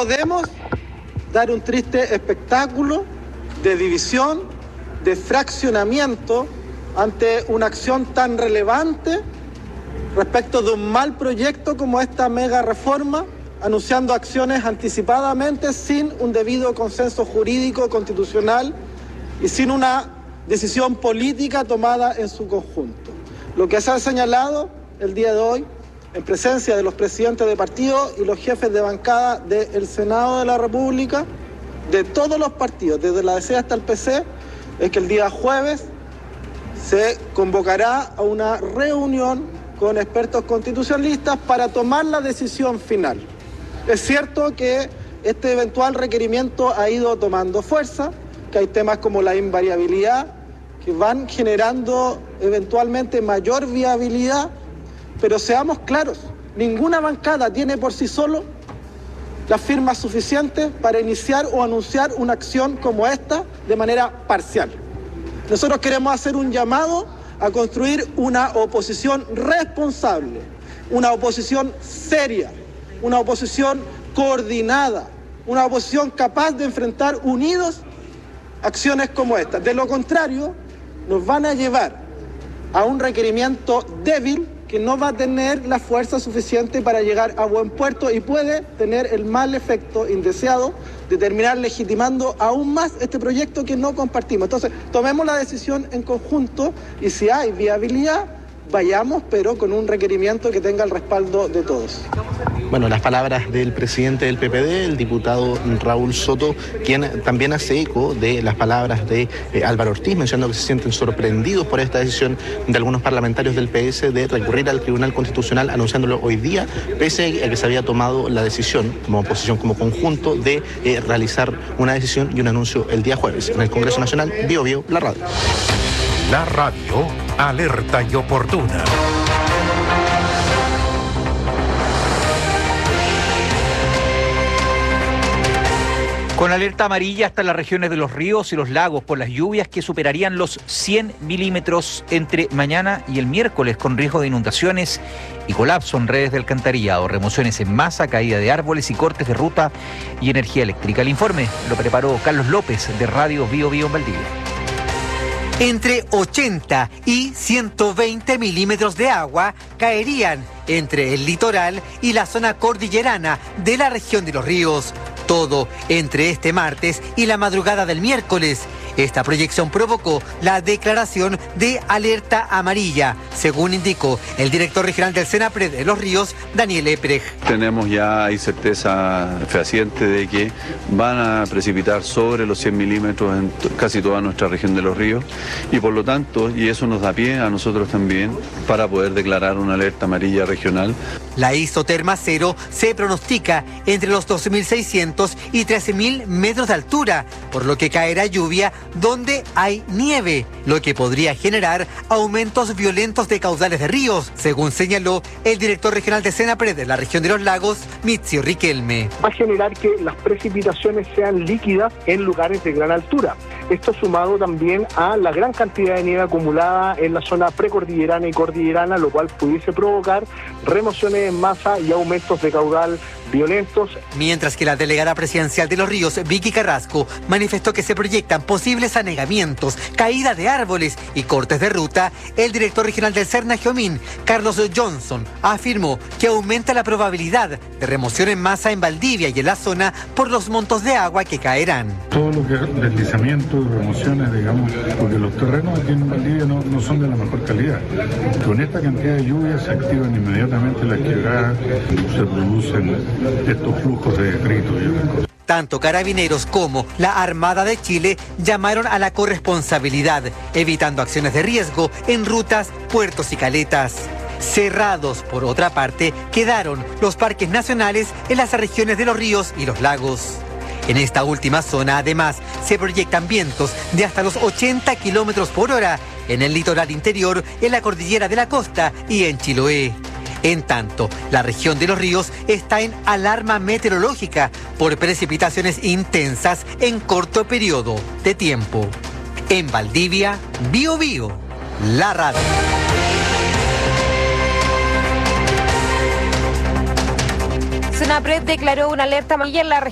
podemos dar un triste espectáculo de división, de fraccionamiento ante una acción tan relevante respecto de un mal proyecto como esta mega reforma, anunciando acciones anticipadamente sin un debido consenso jurídico constitucional y sin una decisión política tomada en su conjunto. Lo que se ha señalado el día de hoy, en presencia de los presidentes de partido y los jefes de bancada del Senado de la República, de todos los partidos, desde la DC hasta el PC, es que el día jueves se convocará a una reunión con expertos constitucionalistas para tomar la decisión final. Es cierto que este eventual requerimiento ha ido tomando fuerza, que hay temas como la invariabilidad, que van generando eventualmente mayor viabilidad, pero seamos claros, ninguna bancada tiene por sí solo las firmas suficientes para iniciar o anunciar una acción como esta de manera parcial. Nosotros queremos hacer un llamado a construir una oposición responsable, una oposición seria, una oposición coordinada, una oposición capaz de enfrentar unidos acciones como esta. De lo contrario, nos van a llevar a un requerimiento débil que no va a tener la fuerza suficiente para llegar a buen puerto y puede tener el mal efecto indeseado de terminar legitimando aún más este proyecto que no compartimos. Entonces, tomemos la decisión en conjunto y si hay viabilidad, vayamos, pero con un requerimiento que tenga el respaldo de todos. Bueno, las palabras del presidente del PPD, el diputado Raúl Soto, quien también hace eco de las palabras de Álvaro Ortiz, mencionando que se sienten sorprendidos por esta decisión de algunos parlamentarios del PS de recurrir al Tribunal Constitucional, anunciándolo hoy día, pese a que se había tomado la decisión, como oposición, como conjunto, de realizar una decisión y un anuncio el día jueves. En el Congreso Nacional, Bio Bio, la radio. La radio, alerta y oportuna. Con alerta amarilla hasta las regiones de los ríos y los lagos por las lluvias que superarían los 100 milímetros entre mañana y el miércoles, con riesgo de inundaciones y colapso en redes de alcantarillado, remociones en masa, caída de árboles y cortes de ruta y energía eléctrica. El informe lo preparó Carlos López de Radio Bio Bio en Valdivia. Entre 80 y 120 milímetros de agua caerían entre el litoral y la zona cordillerana de la región de los ríos. Todo entre este martes y la madrugada del miércoles. Esta proyección provocó la declaración de alerta amarilla, según indicó el director regional del Senapred de Los Ríos, Daniel Eprej. Tenemos ya hay certeza fehaciente de que van a precipitar sobre los 100 milímetros en casi toda nuestra región de Los Ríos y por lo tanto, y eso nos da pie a nosotros también para poder declarar una alerta amarilla regional. La isoterma cero se pronostica entre los 12.600 y 13.000 metros de altura, por lo que caerá lluvia donde hay nieve, lo que podría generar aumentos violentos de caudales de ríos, según señaló el director regional de Senapred de la región de los lagos, Mizio Riquelme. Va a generar que las precipitaciones sean líquidas en lugares de gran altura. Esto sumado también a la gran cantidad de nieve acumulada en la zona precordillerana y cordillerana, lo cual pudiese provocar remociones en masa y aumentos de caudal violentos. Mientras que la delegada presidencial de Los Ríos, Vicky Carrasco, manifestó que se proyectan posibles anegamientos, caída de árboles y cortes de ruta, el director regional del Serna Geomín, Carlos Johnson, afirmó que aumenta la probabilidad de remoción en masa en Valdivia y en la zona por los montos de agua que caerán. Todo lo que es deslizamiento y remociones, digamos, porque los terrenos aquí en Valdivia no son de la mejor calidad. Con esta cantidad de lluvia se activan inmediatamente las quebradas, se producen estos flujos de detritos y otras cosas. Tanto Carabineros como la Armada de Chile llamaron a la corresponsabilidad, evitando acciones de riesgo en rutas, puertos y caletas. Cerrados, por otra parte, quedaron los parques nacionales en las regiones de los ríos y los lagos. En esta última zona, además, se proyectan vientos de hasta los 80 kilómetros por hora en el litoral interior, en la cordillera de la costa y en Chiloé. En tanto, la región de los ríos está en alarma meteorológica por precipitaciones intensas en corto periodo de tiempo. En Valdivia, Bio Bio, la radio. Senapred declaró una alerta amarilla en la región